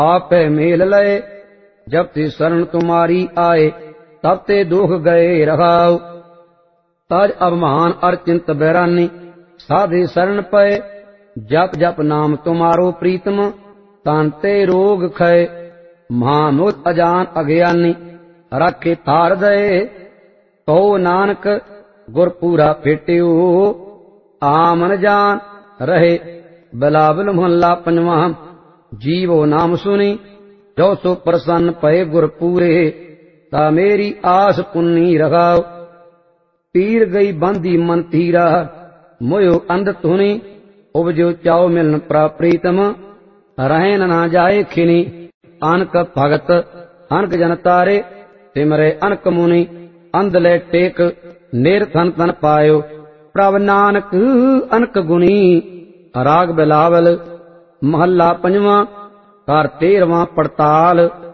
आपे मेल लय जब ते शरण तुम्हारी आए, तब ते दुख गए रहाओ। तज अवमान अर चिंत बैरानी, साधे शरण पए, जप जप नाम तुम्हारो प्रीतम, तांते रोग खय। महामोद अजान अज्ञानी, राखे तार दए, तो नानक गुरपूरा फेट्यो। आमन जान रहे बिलावल मोहल्ला पंजवा। जीवो नाम सुनी, जो सो प्रसन्न पए गुरपूरे, ता मेरी आस पुन्नी रखाओ। पीर गई बांधी मन थीरा, मोयो अंध धुनी, उपजो चाओ मिलन प्रीतम, रहन ना जाए खिनी। अनक भगत अनक जन तारे, सिमरे अनक मुनि, अंधले टेक निरथन तन पायो। प्रभ नानक अनक गुणी। राग बिलावल महला पंजवा, कर 13वां पड़ताल।